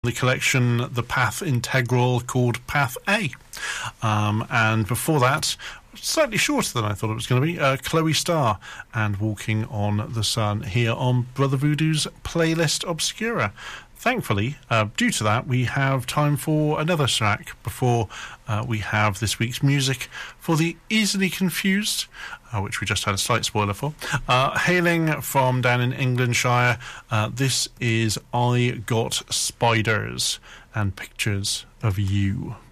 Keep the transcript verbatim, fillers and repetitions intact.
The collection, The Path Integral, called Path A. Um, and before that, slightly shorter than I thought it was going to be, uh, Chloe Starr and Walking on the Sun here on Brother Voodoo's Playlist Obscura. Thankfully, uh, due to that, we have time for another track before uh, we have this week's music for the Easily Confused, uh, which we just had a slight spoiler for. Uh, hailing from down in Englandshire, uh, this is I Got Spiders and Pictures of You.